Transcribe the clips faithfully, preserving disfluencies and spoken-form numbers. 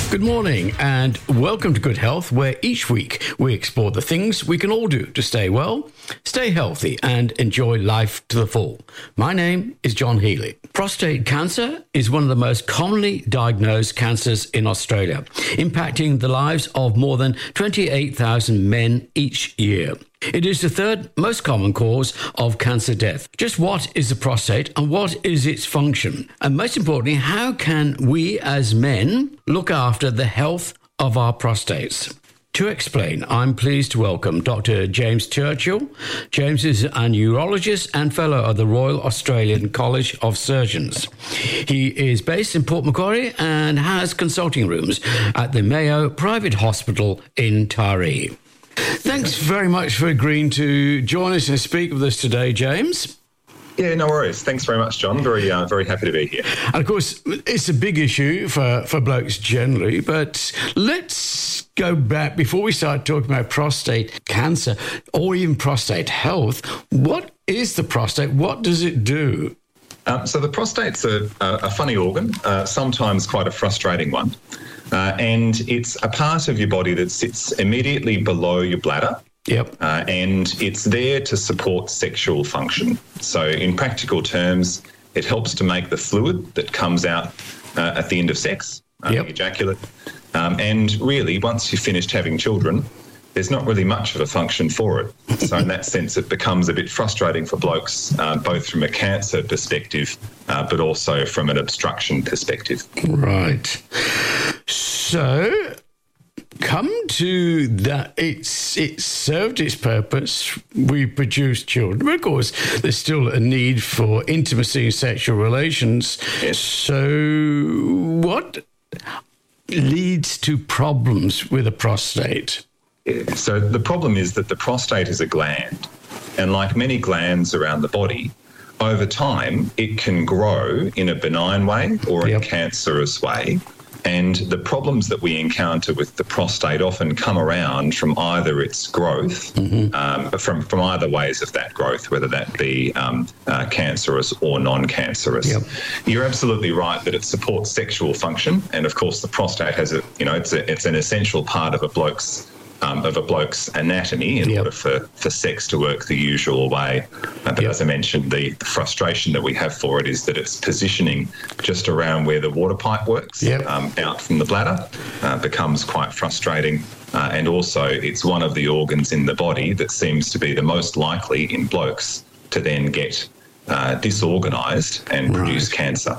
Good morning and welcome to Good Health, where each week we explore the things we can all do to stay well, stay healthy and enjoy life to the full. My name is John Healy. Prostate cancer is one of the most commonly diagnosed cancers in Australia, impacting the lives of more than twenty-eight thousand men each year. It is the third most common cause of cancer death. Just what is the prostate and what is its function? And most importantly, how can we as men look after the health of our prostates? To explain, I'm pleased to welcome Doctor James Churchill. James is a neurologist and fellow of the Royal Australian College of Surgeons. He is based in Port Macquarie and has consulting rooms at the Mayo Private Hospital in Taree. Thanks very much for agreeing to join us and speak with us today, James. Yeah, no worries. Thanks very much, John. Very, uh, very happy to be here. And of course, it's a big issue for, for blokes generally, but let's go back before we start talking about prostate cancer or even prostate health. What is the prostate? What does it do? Um, so the prostate's a, a, a funny organ, uh, sometimes quite a frustrating one. Uh, and it's a part of your body that sits immediately below your bladder. Yep. Uh, and it's there to support sexual function. So in practical terms, it helps to make the fluid that comes out uh, at the end of sex, uh, yep. the ejaculate. Um, and really, once you've finished having children, there's not really much of a function for it. So in that sense, it becomes a bit frustrating for blokes, uh, both from a cancer perspective, uh, but also from an obstruction perspective. Right. So, come to that, it's it served its purpose. We produced children. But of course, there's still a need for intimacy and sexual relations. Yes. So, what leads to problems with a prostate? Yeah. So the problem is that the prostate is a gland, and like many glands around the body, over time it can grow in a benign way or in yep. a cancerous way. And the problems that we encounter with the prostate often come around from either its growth, mm-hmm. um, from, from either ways of that growth, whether that be um, uh, cancerous or non-cancerous. Yep. You're absolutely right that it supports sexual function. And of course, the prostate has a, you know, it's a, it's an essential part of a bloke's Um, of a bloke's anatomy in yep. order for, for sex to work the usual way. Uh, but yep. as I mentioned, the, the frustration that we have for it is that it's positioning just around where the water pipe works, yep. um, out from the bladder, uh, becomes quite frustrating. Uh, and also it's one of the organs in the body that seems to be the most likely in blokes to then get uh, disorganised and right. produce cancer.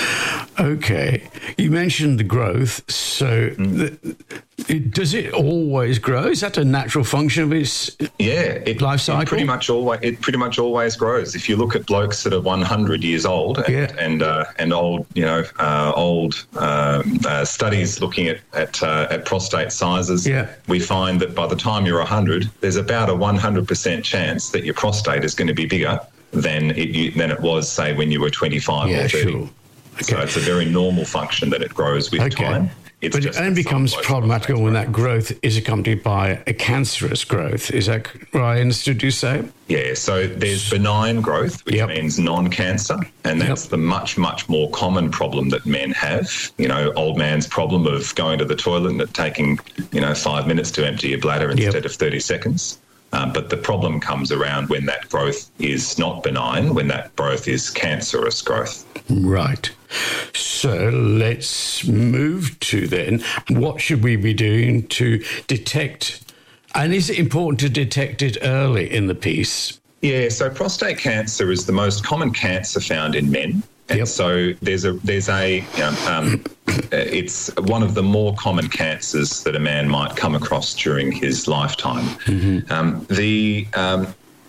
Okay. You mentioned the growth. So mm. the, it, does it always grow? Is that a natural function of its yeah, it, life cycle? It pretty much always it pretty much always grows. If you look at blokes that are one hundred years old and yeah. and, uh, and old, you know, uh, old um, uh, studies looking at at, uh, at prostate sizes, yeah. we find that by the time you're one hundred, there's about a one hundred percent chance that your prostate is going to be bigger than it you, than it was, say, when you were twenty-five yeah, or thirty. Sure. Okay. So it's a very normal function that it grows with okay. time. It's but it only becomes problematical when that growth is accompanied by a cancerous growth. Is that what I understood you say? Yeah, so there's benign growth, which yep. means non-cancer, and that's yep. the much, much more common problem that men have. You know, old man's problem of going to the toilet and it taking, you know, five minutes to empty your bladder instead yep. of thirty seconds. Um, but the problem comes around when that growth is not benign, when that growth is cancerous growth. Right. So let's move to then, what should we be doing to detect, and is it important to detect it early in the piece? Yeah, so prostate cancer is the most common cancer found in men. And yep. so there's a, there's a, um, um, it's one of the more common cancers that a man might come across during his lifetime. Mm-hmm. Um, the, um,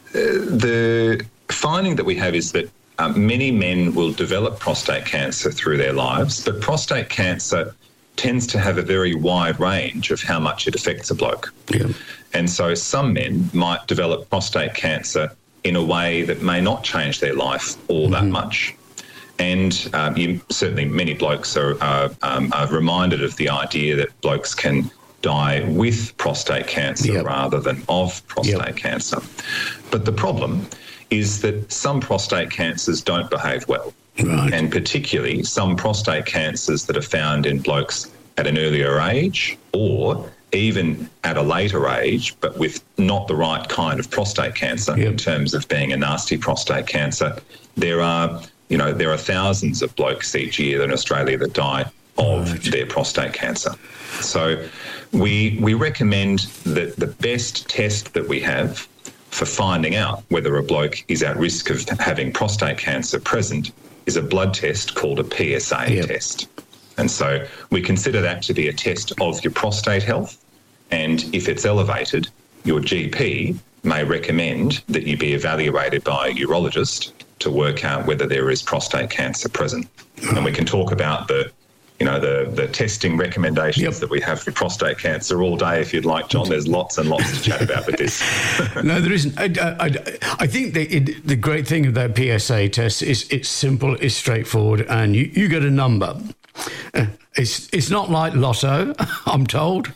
the finding that we have is that um, many men will develop prostate cancer through their lives, but prostate cancer tends to have a very wide range of how much it affects a bloke. Yeah. And so some men might develop prostate cancer in a way that may not change their life all mm-hmm. that much. And um, you, certainly many blokes are, uh, um, are reminded of the idea that blokes can die with prostate cancer yep. rather than of prostate yep. cancer. But the problem is that some prostate cancers don't behave well. Right. And particularly some prostate cancers that are found in blokes at an earlier age, or even at a later age, but with not the right kind of prostate cancer yep. in terms of being a nasty prostate cancer, there are, you know, there are thousands of blokes each year in Australia that die of right. their prostate cancer. So we we recommend that the best test that we have for finding out whether a bloke is at risk of having prostate cancer present is a blood test called a P S A yep. test. And so we consider that to be a test of your prostate health. And if it's elevated, your G P may recommend that you be evaluated by a urologist to work out whether there is prostate cancer present. And we can talk about the, you know, the, the testing recommendations yep. that we have for prostate cancer all day if you'd like, John. There's lots and lots to chat about with this. No, there isn't. I, I, I think the, it, the great thing of that P S A test is it's simple, it's straightforward, and you, you get a number. Uh, it's it's not like Lotto, I'm told.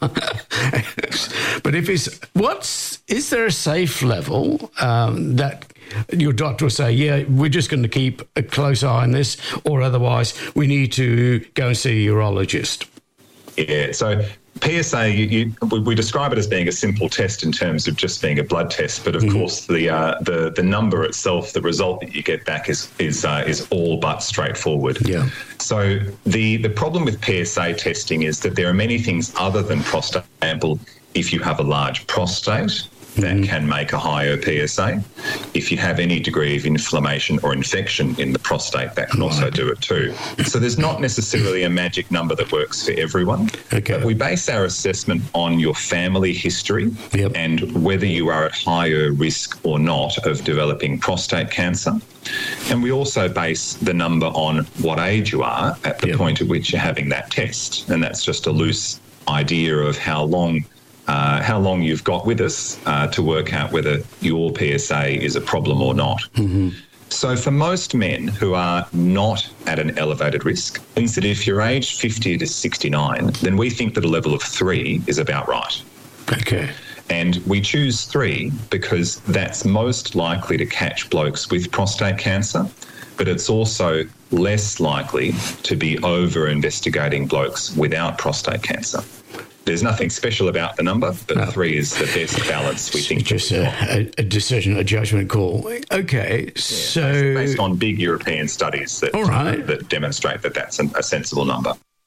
But if it's, what's, is there a safe level um, that your doctor will say, yeah, we're just going to keep a close eye on this, or otherwise we need to go and see a urologist? Yeah, so P S A, you, you, we describe it as being a simple test in terms of just being a blood test, but of mm-hmm. course the uh, the the number itself, the result that you get back is is uh, is all but straightforward. Yeah. So the the problem with P S A testing is that there are many things other than prostate. For example, if you have a large prostate, that mm. can make a higher P S A. If you have any degree of inflammation or infection in the prostate, that can right. also do it too. So there's not necessarily a magic number that works for everyone. Okay. But we base our assessment on your family history yep. and whether you are at higher risk or not of developing prostate cancer. And we also base the number on what age you are at the yep. point at which you're having that test. And that's just a loose idea of how long Uh, how long you've got with us uh, to work out whether your P S A is a problem or not. Mm-hmm. So for most men who are not at an elevated risk, means that if you're aged fifty to sixty-nine, then we think that a level of three is about right. Okay. And we choose three because that's most likely to catch blokes with prostate cancer, but it's also less likely to be over-investigating blokes without prostate cancer. There's nothing special about the number, but no. three is the best balance we think. Just a, a decision, a judgment call. Okay, yeah, so based, based on big European studies that all right. that demonstrate that that's an, a sensible number.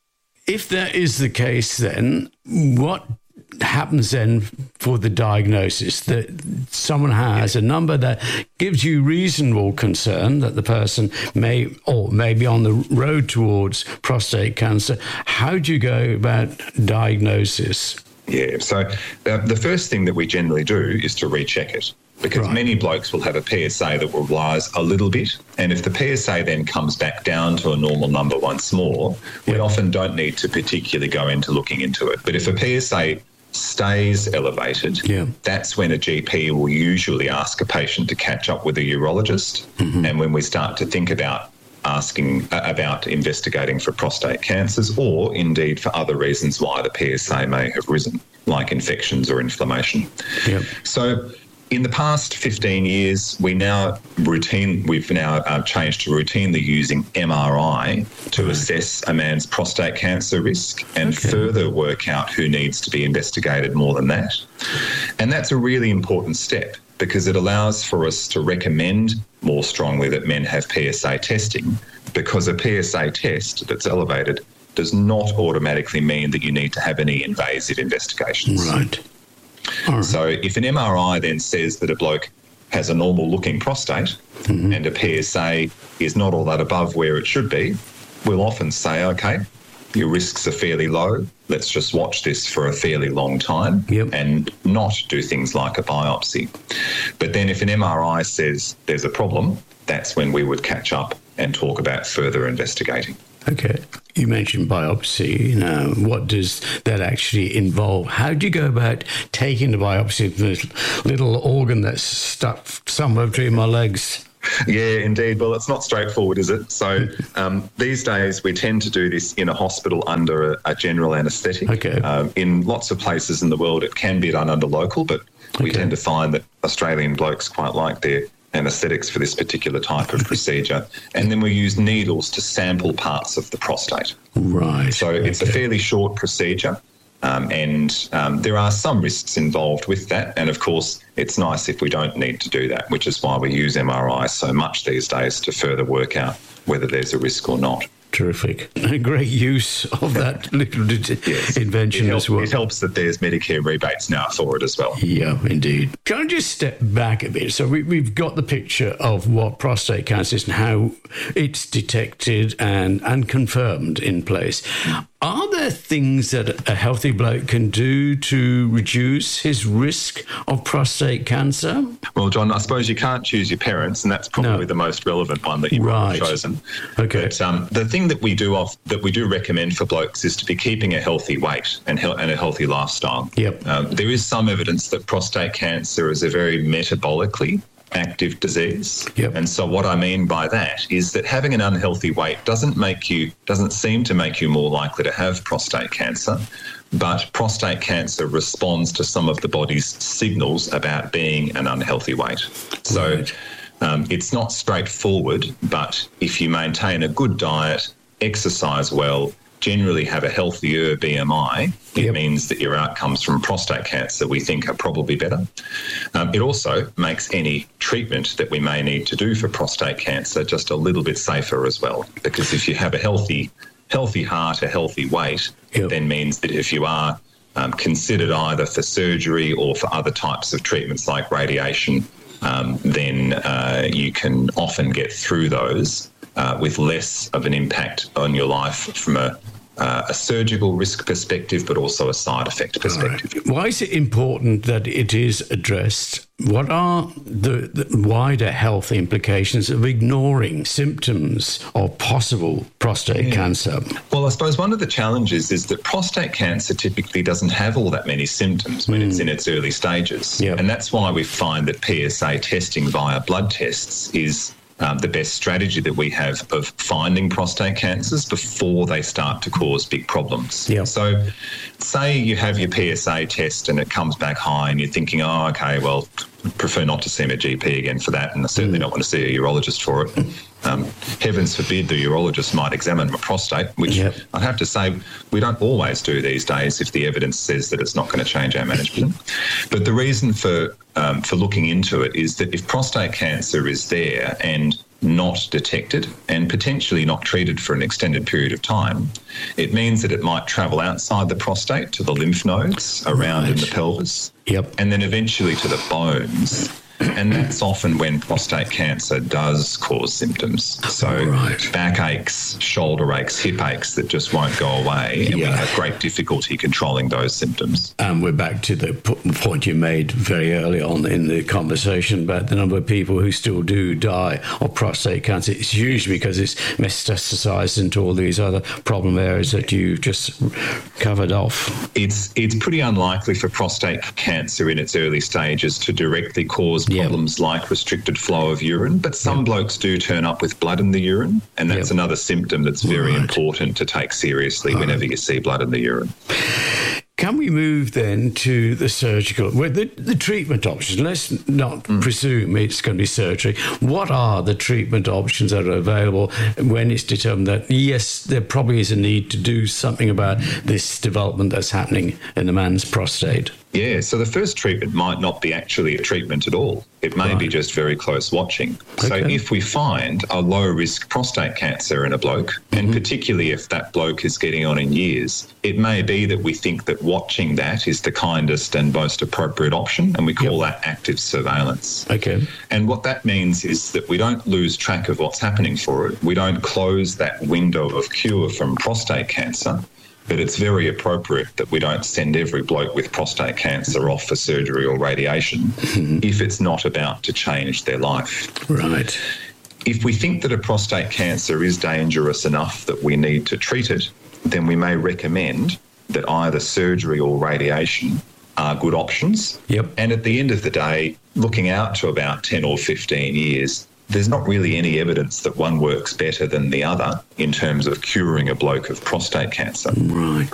If that is the case, then what happens then for the diagnosis? That someone has yeah. a number that gives you reasonable concern that the person may or may be on the road towards prostate cancer. How do you go about diagnosis? Yeah, so the, the first thing that we generally do is to recheck it, because right. many blokes will have a P S A that will rise a little bit, and if the P S A then comes back down to a normal number once more, we yeah. often don't need to particularly go into looking into it. But if a P S A stays elevated, yeah. that's when a G P will usually ask a patient to catch up with a urologist. Mm-hmm. And when we start to think about asking uh, about investigating for prostate cancers, or indeed for other reasons why the P S A may have risen, like infections or inflammation. Yep. So in the past fifteen years, we now routine we've now uh, changed to routinely using M R I to right. assess a man's prostate cancer risk and okay. further work out who needs to be investigated more than that. And that's a really important step, because it allows for us to recommend more strongly that men have P S A testing, because a P S A test that's elevated does not automatically mean that you need to have any invasive investigations. Right. Right. So if an M R I then says that a bloke has a normal-looking prostate mm-hmm. and a P S A is not all that above where it should be, we'll often say, OK, your risks are fairly low. Let's just watch this for a fairly long time yep. and not do things like a biopsy. But then if an M R I says there's a problem, that's when we would catch up and talk about further investigating. Okay. You mentioned biopsy. You know, what does that actually involve? How do you go about taking the biopsy of this little organ that's stuck somewhere between my legs? Yeah, indeed. Well, it's not straightforward, is it? So um, these days we tend to do this in a hospital under a, a general anaesthetic. Okay. Um, in lots of places in the world it can be done under local, but we okay. tend to find that Australian blokes quite like their anaesthetics for this particular type of procedure, and then we use needles to sample parts of the prostate. Right. So okay. It's a fairly short procedure, um, and um, there are some risks involved with that. And of course, it's nice if we don't need to do that, which is why we use M R I so much these days to further work out whether there's a risk or not. Terrific. Great use of that little yes. invention help, as well. It helps that there's Medicare rebates now for it as well. Yeah, indeed. Can I just step back a bit? So we, we've got the picture of what prostate cancer is and how it's detected and, and confirmed in place. Are there things that a healthy bloke can do to reduce his risk of prostate cancer? Well, John, I suppose you can't choose your parents, and that's probably no. the most relevant one that you've right. chosen. Okay. But um, the thing that we do off, that we do recommend for blokes is to be keeping a healthy weight and, he- and a healthy lifestyle. Yep. Um, there is some evidence that prostate cancer is a very metabolically active disease. Yep. And so what I mean by that is that having an unhealthy weight doesn't make you, doesn't seem to make you more likely to have prostate cancer, but prostate cancer responds to some of the body's signals about being an unhealthy weight. So right. um, it's not straightforward, but if you maintain a good diet, exercise well, generally have a healthier B M I, it yep. means that your outcomes from prostate cancer we think are probably better. Um, it also makes any treatment that we may need to do for prostate cancer just a little bit safer as well, because if you have a healthy healthy heart, a healthy weight, yep. it then means that if you are um, considered either for surgery or for other types of treatments like radiation, um, then uh, you can often get through those Uh, with less of an impact on your life from a, uh, a surgical risk perspective, but also a side effect perspective. Right. Why is it important that it is addressed? What are the, the wider health implications of ignoring symptoms of possible prostate yeah. cancer? Well, I suppose one of the challenges is that prostate cancer typically doesn't have all that many symptoms when mm. it's in its early stages. Yep. And that's why we find that P S A testing via blood tests is Um, the best strategy that we have of finding prostate cancers before they start to cause big problems. Yeah. So say you have your P S A test and it comes back high and you're thinking, oh, okay, well, prefer not to see my G P again for that, and I certainly mm. don't want to see a urologist for it. Um, heavens forbid the urologist might examine my prostate, which yep. I have to say we don't always do these days if the evidence says that it's not going to change our management. But the reason for um, for looking into it is that if prostate cancer is there and not detected and potentially not treated for an extended period of time, it means that it might travel outside the prostate to the lymph nodes around right. in the pelvis, yep. and then eventually to the bones. And that's often when prostate cancer does cause symptoms. So right. backaches, shoulder aches, hip aches that just won't go away, and yeah. we have great difficulty controlling those symptoms. And we're back to the point you made very early on in the conversation about the number of people who still do die of prostate cancer. It's usually because it's metastasized into all these other problem areas that you just covered off. It's it's pretty unlikely for prostate cancer in its early stages to directly cause problems yep. like restricted flow of urine, but some yep. blokes do turn up with blood in the urine, and that's yep. another symptom that's very right. important to take seriously right. whenever you see blood in the urine. Can we move then to the surgical, well, the, the treatment options? Let's not mm. presume it's going to be surgery. What are the treatment options that are available when it's determined that, yes, there probably is a need to do something about this development that's happening in the man's prostate? Yeah, so the first treatment might not be actually a treatment at all. It may right. be just very close watching. Okay. So if we find a low-risk prostate cancer in a bloke, mm-hmm. and particularly if that bloke is getting on in years, it may be that we think that watching that is the kindest and most appropriate option, and we call yep. that active surveillance. Okay. And what that means is that we don't lose track of what's happening for it. We don't close that window of cure from prostate cancer. But it's very appropriate that we don't send every bloke with prostate cancer off for surgery or radiation mm-hmm. if it's not about to change their life. Right. If we think that a prostate cancer is dangerous enough that we need to treat it, then we may recommend that either surgery or radiation are good options. Yep. And at the end of the day, looking out to about ten or fifteen years, there's not really any evidence that one works better than the other in terms of curing a bloke of prostate cancer. Right.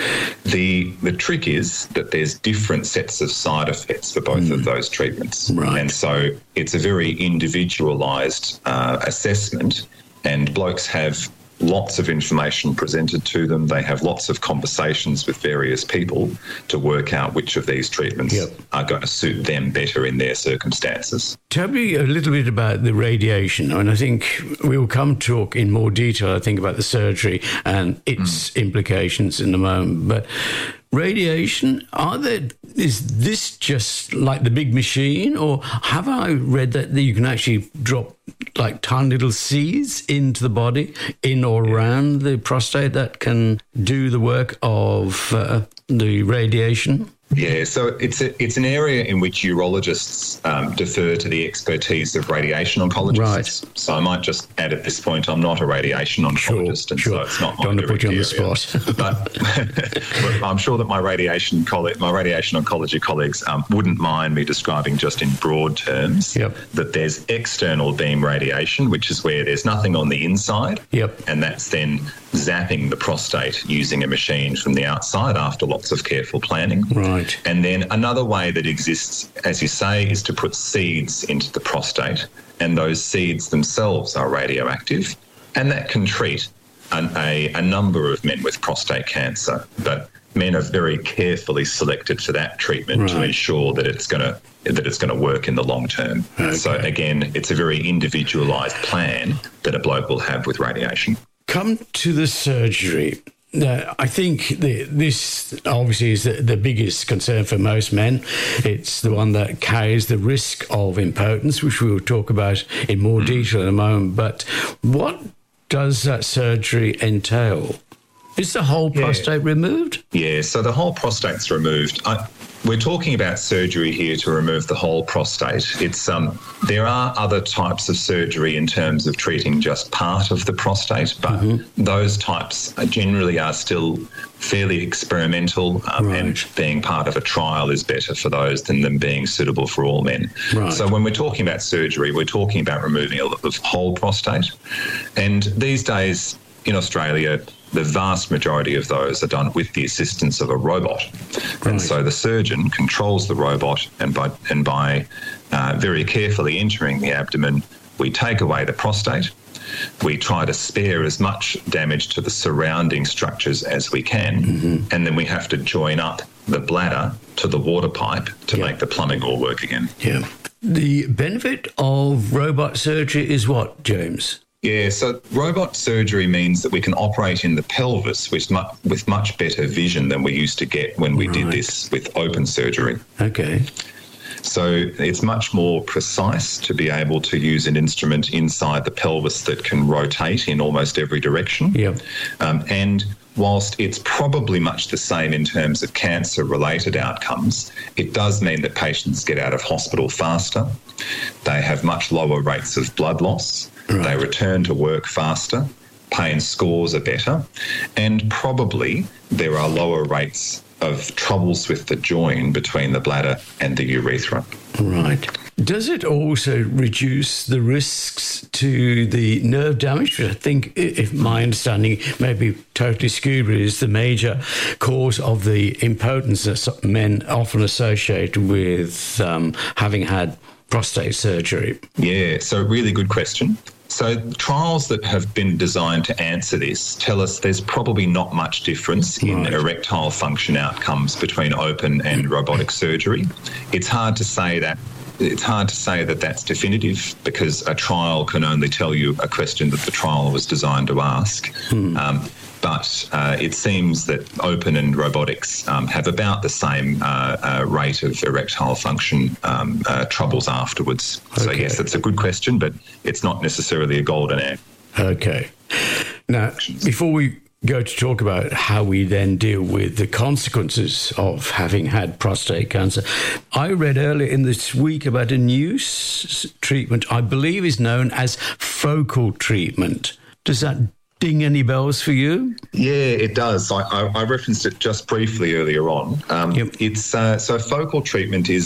The the trick is that there's different sets of side effects for both mm. of those treatments. Right. And so it's a very individualised uh, assessment, and blokes have lots of information presented to them. They have lots of conversations with various people to work out which of these treatments yep. are going to suit them better in their circumstances. Tell me a little bit about the radiation. And I think we will come talk in more detail, I think, about the surgery and its mm. implications in a moment. But radiation, are there, is this just like the big machine, or have I read that you can actually drop like tiny little seeds into the body, in or around the prostate, that can do the work of uh, the radiation? Yeah, so it's a, it's an area in which urologists um, defer to the expertise of radiation oncologists. Right. So I might just add at this point, I'm not a radiation oncologist, sure, and sure. so it's not my Don't direct put you on area. the spot. but, but I'm sure that my radiation coll- my radiation oncology colleagues um, wouldn't mind me describing just in broad terms yep. that there's external beam radiation, which is where there's nothing on the inside, yep. and that's then zapping the prostate using a machine from the outside after lots of careful planning. Right. And then another way that exists, as you say, is to put seeds into the prostate, and those seeds themselves are radioactive, and that can treat an, a, a number of men with prostate cancer. But men are very carefully selected for that treatment right. to ensure that it's going to that it's going to work in the long term. Okay. So again, it's a very individualised plan that a bloke will have with radiation. Come to the surgery. Uh, I think the, this obviously is the, the biggest concern for most men. It's the one that carries the risk of impotence, which we will talk about in more mm. detail in a moment. But what does that surgery entail? Is the whole prostate yeah. removed? Yeah, so the whole prostate's removed. I, we're talking about surgery here to remove the whole prostate. It's um, there are other types of surgery in terms of treating just part of the prostate, but mm-hmm. those types generally are still fairly experimental, um, right. and being part of a trial is better for those than them being suitable for all men. Right. So when we're talking about surgery, we're talking about removing a the whole prostate. And these days in Australia, the vast majority of those are done with the assistance of a robot. Right. And so the surgeon controls the robot, and by, and by uh, very carefully entering the abdomen, we take away the prostate. We try to spare as much damage to the surrounding structures as we can, mm-hmm. and then we have to join up the bladder to the water pipe to yeah. make the plumbing all work again. Yeah. The benefit of robot surgery is what, James? Yeah, so robot surgery means that we can operate in the pelvis with much, with much better vision than we used to get when we right. did this with open surgery. Okay. So it's much more precise to be able to use an instrument inside the pelvis that can rotate in almost every direction. Yep. Um, and whilst it's probably much the same in terms of cancer-related outcomes, it does mean that patients get out of hospital faster. They have much lower rates of blood loss. Right. They return to work faster, pain scores are better, and probably there are lower rates of troubles with the join between the bladder and the urethra. Right. Does it also reduce the risks to the nerve damage? Which I think, if my understanding may be totally skewed, but is the major cause of the impotence that men often associate with um, having had prostate surgery? Yeah, so really good question. So trials that have been designed to answer this tell us there's probably not much difference in right. erectile function outcomes between open and robotic surgery. It's hard to say that It's hard to say that that's definitive, because a trial can only tell you a question that the trial was designed to ask. Hmm. Um, but uh, it seems that open and robotics um, have about the same uh, uh, rate of erectile function um, uh, troubles afterwards. Okay. So, yes, that's a good question, but it's not necessarily a golden egg. Okay. Now, before we go to talk about how we then deal with the consequences of having had prostate cancer, I read earlier in this week about a new s- treatment I believe is known as focal treatment. Does that ding any bells for you? Yeah, it does. I, I, I referenced it just briefly earlier on. Um, yep. It's uh, so focal treatment is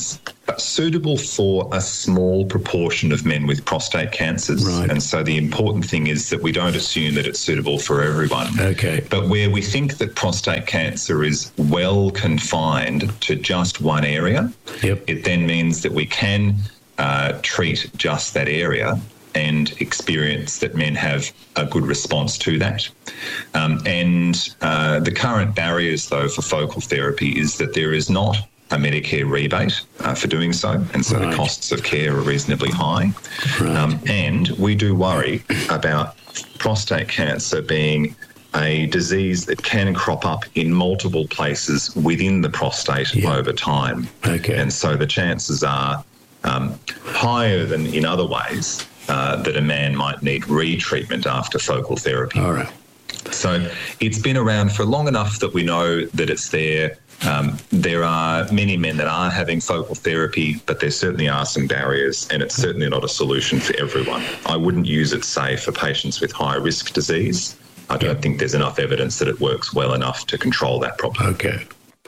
suitable for a small proportion of men with prostate cancers. Right. And so the important thing is that we don't assume that it's suitable for everyone. Okay. But where we think that prostate cancer is well confined to just one area, yep. it then means that we can uh, treat just that area and experience that men have a good response to that. Um, and uh, the current barriers, though, for focal therapy is that there is not a Medicare rebate uh, for doing so, and so right. the costs of care are reasonably high. Right. Um, and we do worry about prostate cancer being a disease that can crop up in multiple places within the prostate yeah. over time. Okay. And so the chances are um, higher than in other ways uh, that a man might need retreatment after focal therapy. All right. So it's been around for long enough that we know that it's there. Um, there are many men that are having focal therapy, but there certainly are some barriers, and it's certainly not a solution for everyone. I wouldn't use it, say, for patients with high-risk disease. I don't think there's enough evidence that it works well enough to control that problem. Okay.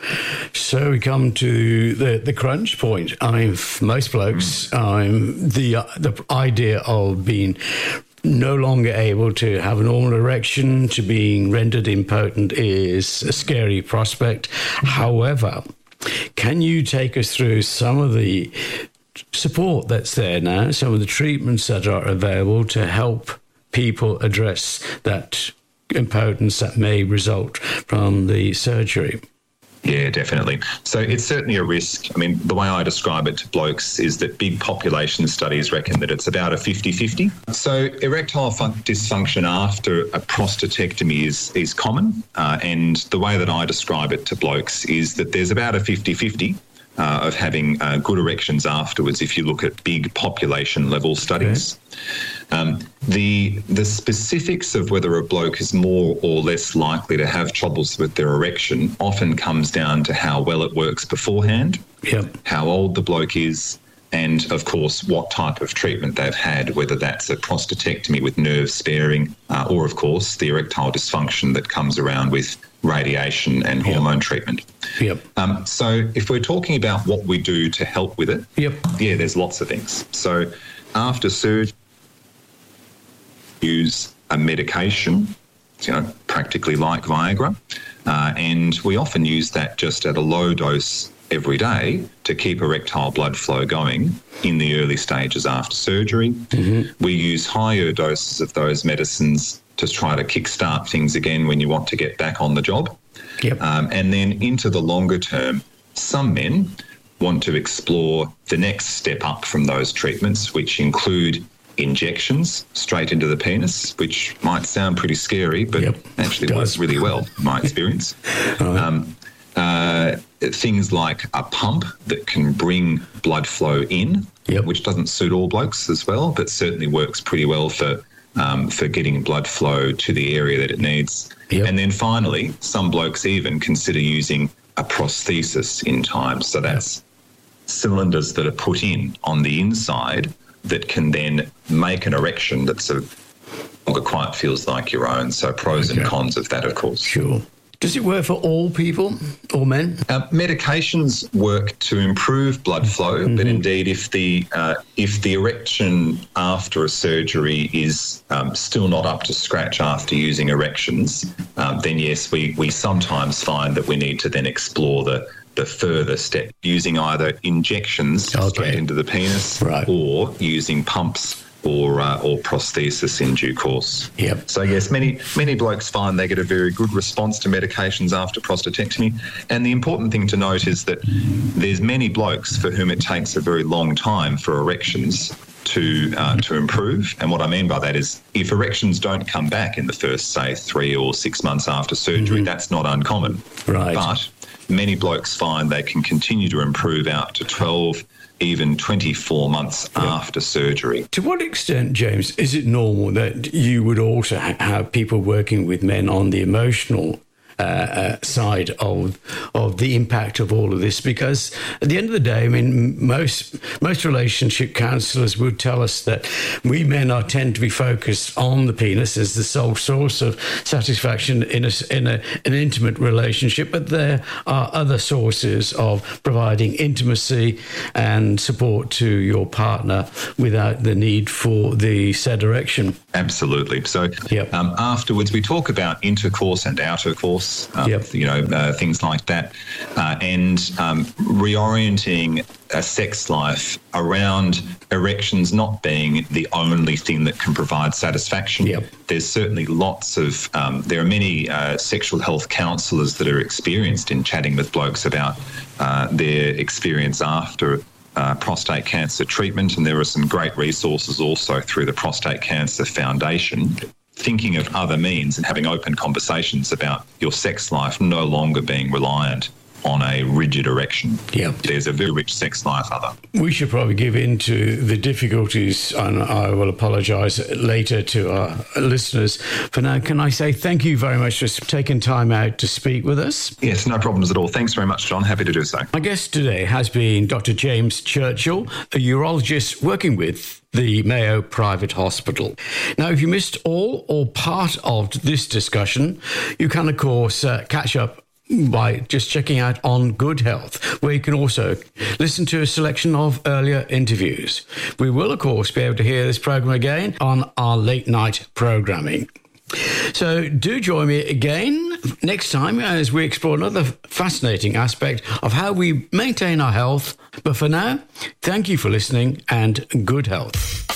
So we come to the, the crunch point. I mean, for most blokes, mm. um, the uh, the idea of being no longer able to have a normal erection, to being rendered impotent, is a scary prospect. However, can you take us through some of the support that's there now, some of the treatments that are available to help people address that impotence that may result from the surgery? Yeah, definitely. So it's certainly a risk. I mean, the way I describe it to blokes is that big population studies reckon that it's about a fifty-fifty. So erectile fun- dysfunction after a prostatectomy is, is common. Uh, and the way that I describe it to blokes is that there's about a fifty-fifty uh, of having uh, good erections afterwards if you look at big population level studies. Okay. Um, the the specifics of whether a bloke is more or less likely to have troubles with their erection often comes down to how well it works beforehand, yep. how old the bloke is, and, of course, what type of treatment they've had, whether that's a prostatectomy with nerve sparing uh, or, of course, the erectile dysfunction that comes around with radiation and yep. hormone treatment. Yep. Um, so if we're talking about what we do to help with it, yep. yeah, there's lots of things. So after surgery, use a medication, you know, practically like Viagra, uh, and we often use that just at a low dose every day to keep erectile blood flow going in the early stages after surgery. Mm-hmm. We use higher doses of those medicines to try to kickstart things again when you want to get back on the job. Yep. Um, and then into the longer term, some men want to explore the next step up from those treatments, which include injections straight into the penis, which might sound pretty scary, but yep, actually works really well in my experience. Right. Um, uh, things like a pump that can bring blood flow in, yep. which doesn't suit all blokes as well, but certainly works pretty well for um, for getting blood flow to the area that it needs. Yep. And then finally, some blokes even consider using a prosthesis in time. So that's yep. cylinders that are put in on the inside that can then make an erection that's a longer quite feels like your own. So pros okay. and cons of that, of course. Sure. Does it work for all people, all men? Uh, medications work to improve blood flow, mm-hmm. but indeed, if the uh, if the erection after a surgery is um, still not up to scratch after using erections, um, then yes, we we sometimes find that we need to then explore the the further step, using either injections okay. straight into the penis right. or using pumps or uh, or prosthesis in due course. Yep. So yes, many many blokes find they get a very good response to medications after prostatectomy. And the important thing to note is that there's many blokes for whom it takes a very long time for erections to uh, to improve. And what I mean by that is if erections don't come back in the first, say, three or six months after surgery, mm-hmm. that's not uncommon. Right. But many blokes find they can continue to improve out to twelve, even twenty-four months yeah. after surgery. To what extent, James, is it normal that you would also ha- have people working with men on the emotional uh, uh, side of of the impact of all of this, because at the end of the day, I mean, most most relationship counsellors would tell us that we men are tend to be focused on the penis as the sole source of satisfaction in a, in a, an intimate relationship, but there are other sources of providing intimacy and support to your partner without the need for the said erection. Absolutely. So yep. um, afterwards, we talk about intercourse and outer course, um, yep. you know, uh, things like that, uh, and um, reorienting a sex life around erections not being the only thing that can provide satisfaction. Yep. There's certainly lots of, um, there are many uh, sexual health counsellors that are experienced in chatting with blokes about uh, their experience after Uh, prostate cancer treatment, and there are some great resources also through the Prostate Cancer Foundation, thinking of other means and having open conversations about your sex life no longer being reliant on a rigid erection. Yep. There's a very rich sex life other. We should probably give in to the difficulties, and I will apologise later to our listeners. For now, can I say thank you very much for taking time out to speak with us? Yes, no problems at all. Thanks very much, John. Happy to do so. My guest today has been Doctor James Churchill, a urologist working with the Mayo Private Hospital. Now, if you missed all or part of this discussion, you can, of course, uh, catch up by just checking out On Good Health, where you can also listen to a selection of earlier interviews. We will, of course, be able to hear this program again on our late night programming. So do join me again next time as we explore another fascinating aspect of how we maintain our health. But for now, thank you for listening and good health.